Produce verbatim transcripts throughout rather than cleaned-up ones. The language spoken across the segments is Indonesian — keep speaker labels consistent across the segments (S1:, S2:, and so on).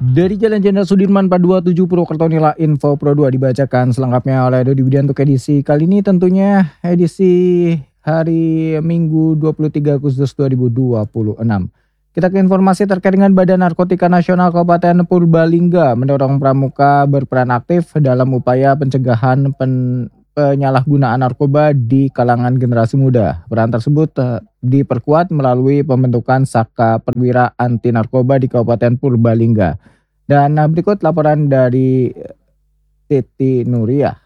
S1: Dari Jalan Jenderal Sudirman empat dua tujuh Purwokerto, inilah info Pro dua dibacakan selengkapnya oleh Dodi Budian untuk edisi kali ini, tentunya edisi hari Minggu dua puluh tiga Agustus dua ribu dua puluh enam. Kita ke informasi terkait dengan Badan Narkotika Nasional Kabupaten Purbalingga mendorong pramuka berperan aktif dalam upaya pencegahan pen, penyalahgunaan narkoba di kalangan generasi muda. Peran tersebut uh, diperkuat melalui pembentukan Saka Perwira Anti Narkoba di Kabupaten Purbalingga. Dan uh, berikut laporan dari Siti Nuriyah.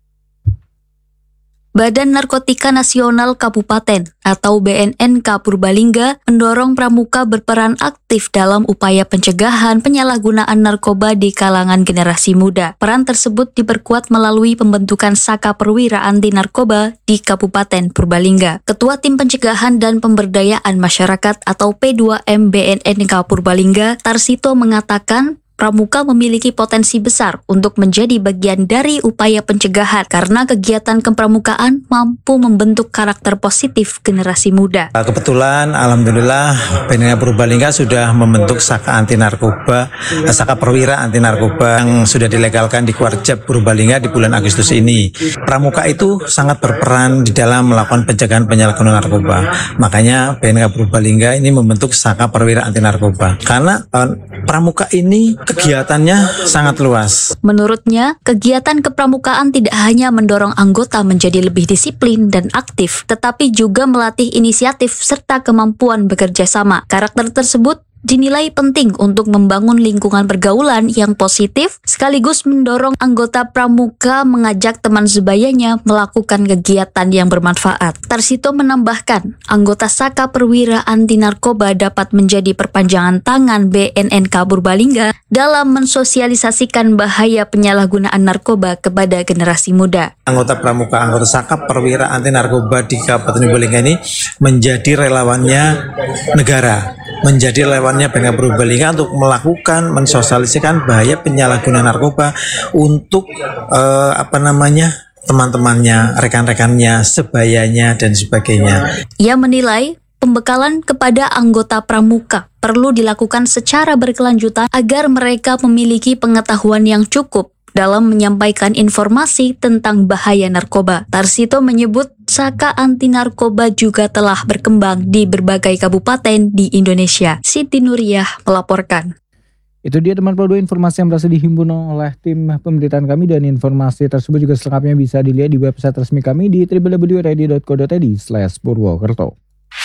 S2: Badan Narkotika Nasional Kabupaten atau B N N K Purbalingga mendorong pramuka berperan aktif dalam upaya pencegahan penyalahgunaan narkoba di kalangan generasi muda. Peran tersebut diperkuat melalui pembentukan Saka Perwira Anti Narkoba di Kabupaten Purbalingga. Ketua Tim Pencegahan dan Pemberdayaan Masyarakat atau P dua M B N N K Purbalingga, Tarsito, mengatakan pramuka memiliki potensi besar untuk menjadi bagian dari upaya pencegahan karena kegiatan kepramukaan mampu membentuk karakter positif generasi muda.
S3: Kebetulan alhamdulillah B N N K Purbalingga sudah membentuk Saka Anti Narkoba, Saka Perwira Anti Narkoba yang sudah dilegalkan di Kuarjab Purbalingga di bulan Agustus ini. Pramuka itu sangat berperan di dalam melakukan pencegahan penyalahgunaan narkoba. Makanya B N N K Purbalingga ini membentuk Saka Perwira Anti Narkoba. Karena eh, pramuka ini kegiatannya sangat luas.
S2: Menurutnya, kegiatan kepramukaan tidak hanya mendorong anggota menjadi lebih disiplin dan aktif, tetapi juga melatih inisiatif serta kemampuan bekerja sama. Karakter tersebut dinilai penting untuk membangun lingkungan pergaulan yang positif, sekaligus mendorong anggota pramuka mengajak teman sebayanya melakukan kegiatan yang bermanfaat. Tarsito menambahkan, anggota Saka Perwira Anti Narkoba dapat menjadi perpanjangan tangan B N N K Purbalingga dalam mensosialisasikan bahaya penyalahgunaan narkoba kepada generasi muda.
S3: Anggota pramuka, anggota Saka Perwira Anti Narkoba di Kabupaten Purbalingga ini menjadi relawannya negara, menjadi relawan B N N K Purbalingga untuk melakukan mensosialisasikan bahaya penyalahgunaan narkoba untuk eh, apa namanya teman-temannya, rekan-rekannya, sebayanya dan sebagainya.
S2: Ia menilai pembekalan kepada anggota pramuka perlu dilakukan secara berkelanjutan agar mereka memiliki pengetahuan yang cukup dalam menyampaikan informasi tentang bahaya narkoba. Tarsito menyebut Saka Anti Narkoba juga telah berkembang di berbagai kabupaten di Indonesia. Siti Nuriyah melaporkan.
S1: Itu dia teman Pro dua informasi yang berhasil dihimpun oleh tim pemberitaan kami, dan informasi tersebut juga selengkapnya bisa dilihat di website resmi kami di w w w titik radio titik co titik i d slash purwokerto.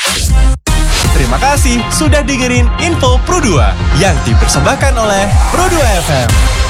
S4: Terima kasih sudah dengerin Info Pro dua yang dipersembahkan oleh Pro dua F M.